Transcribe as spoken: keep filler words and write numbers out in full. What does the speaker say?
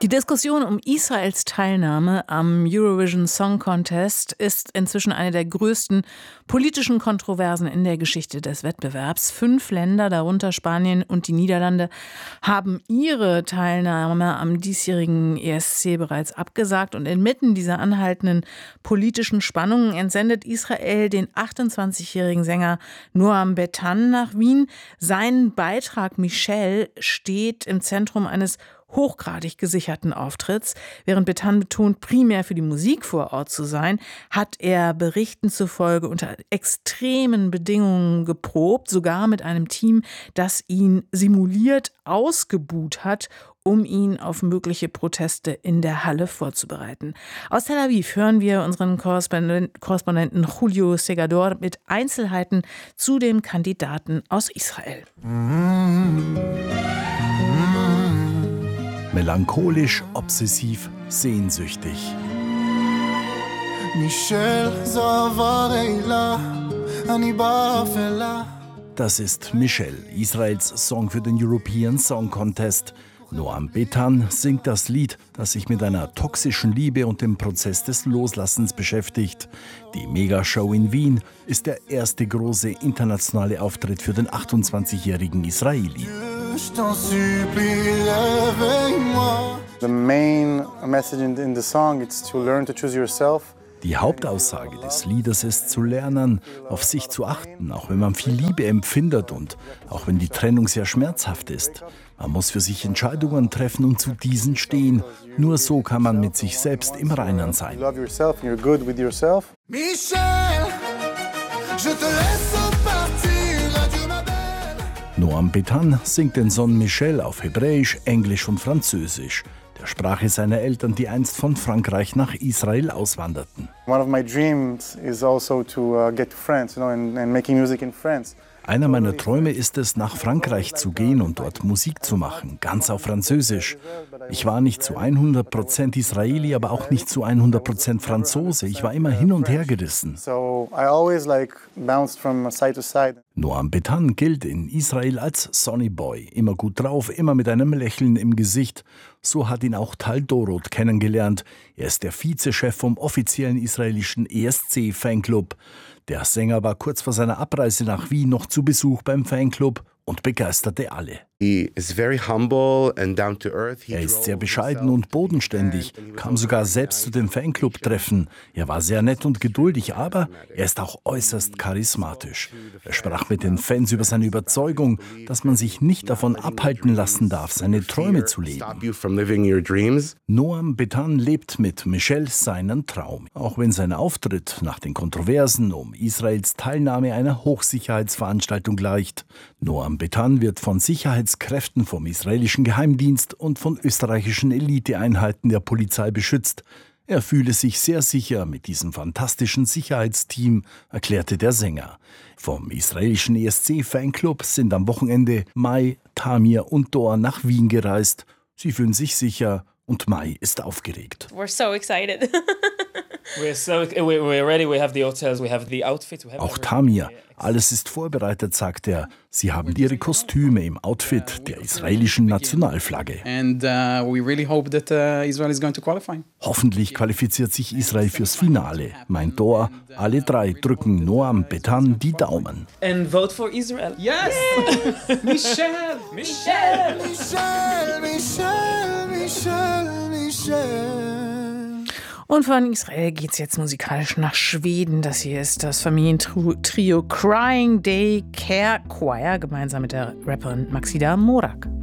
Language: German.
Die Diskussion um Israels Teilnahme am Eurovision Song Contest ist inzwischen eine der größten politischen Kontroversen in der Geschichte des Wettbewerbs. Fünf Länder, darunter Spanien und die Niederlande, haben ihre Teilnahme am diesjährigen E S C bereits abgesagt. Und inmitten dieser anhaltenden politischen Spannungen entsendet Israel den achtundzwanzigjährigen Sänger Noam Betan nach Wien. Sein Beitrag Michelle steht im Zentrum eines hochgradig gesicherten Auftritts. Während Betan betont, primär für die Musik vor Ort zu sein, hat er Berichten zufolge unter extremen Bedingungen geprobt, sogar mit einem Team, das ihn simuliert ausgebuht hat, um ihn auf mögliche Proteste in der Halle vorzubereiten. Aus Tel Aviv hören wir unseren Korrespondenten Julio Segador mit Einzelheiten zu dem Kandidaten aus Israel. Melancholisch, obsessiv, sehnsüchtig. Das ist Michelle, Israels Song für den European Song Contest. Noam Betan singt das Lied, das sich mit einer toxischen Liebe und dem Prozess des Loslassens beschäftigt. Die Megashow in Wien ist der erste große internationale Auftritt für den achtundzwanzigjährigen Israeli. The main message in the song is to learn to choose yourself. Die Hauptaussage des Liedes ist zu lernen, auf sich zu achten, auch wenn man viel Liebe empfindet und auch wenn die Trennung sehr schmerzhaft ist. Man muss für sich Entscheidungen treffen und zu diesen stehen. Nur so kann man mit sich selbst im Reinen sein. Noam Betan singt den Song Michelle auf Hebräisch, Englisch und Französisch, der Sprache seiner Eltern, die einst von Frankreich nach Israel auswanderten. One of my dreams is also to uh, get to France, you know, and, and making music in France. Einer meiner Träume ist es, nach Frankreich zu gehen und dort Musik zu machen, ganz auf Französisch. Ich war nicht zu hundert Prozent Israeli, aber auch nicht zu hundert Prozent Franzose. Ich war immer hin und her gerissen. Noam Betan gilt in Israel als Sonny Boy, immer gut drauf, immer mit einem Lächeln im Gesicht. So hat ihn auch Tal Dorot kennengelernt. Er ist der Vizechef vom offiziellen israelischen E S C-Fanclub. Der Sänger war kurz vor seiner Abreise nach Wien noch zu Besuch beim Fanclub und begeisterte alle. Er ist sehr bescheiden und bodenständig, kam sogar selbst zu den Fanclub-Treffen. Er war sehr nett und geduldig, aber er ist auch äußerst charismatisch. Er sprach mit den Fans über seine Überzeugung, dass man sich nicht davon abhalten lassen darf, seine Träume zu leben. Noam Betan lebt mit Michelle seinen Traum. Auch wenn sein Auftritt nach den Kontroversen um Israels Teilnahme einer Hochsicherheitsveranstaltung gleicht. Noam Betan wird von Sicherheitskräften vom israelischen Geheimdienst und von österreichischen Eliteeinheiten der Polizei beschützt. Er fühle sich sehr sicher mit diesem fantastischen Sicherheitsteam, erklärte der Sänger. Vom israelischen E S C-Fanclub sind am Wochenende Mai, Tamir und Dor nach Wien gereist. Sie fühlen sich sicher und Mai ist aufgeregt. We're so excited. We're so we're ready. We have the hotels, we have the outfits. We have Auch Tamir, alles ist vorbereitet, sagt er. Sie haben ihre Kostüme im Outfit der israelischen Nationalflagge. And uh, we really hope that uh, Israel is going to qualify. Hoffentlich qualifiziert sich Israel fürs Finale, meint Dor. Alle drei drücken Noam Betan die Daumen. And vote for Israel. Yes! Michelle! Michelle! Michelle, Michelle, Michelle, Michelle. Und von Israel geht's jetzt musikalisch nach Schweden. Das hier ist das Familientrio Crying Day Care Choir, gemeinsam mit der Rapperin Maxida Morak.